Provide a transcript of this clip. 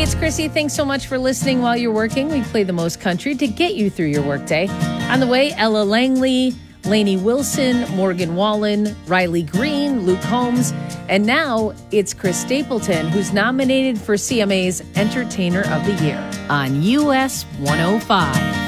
it's Chrissy. Thanks so much for listening while you're working. We play the most country to get you through your workday. On the way, Ella Langley, Lainey Wilson, Morgan Wallen, Riley Green, Luke Holmes, and now it's Chris Stapleton, who's nominated for CMA's Entertainer of the Year on US 105.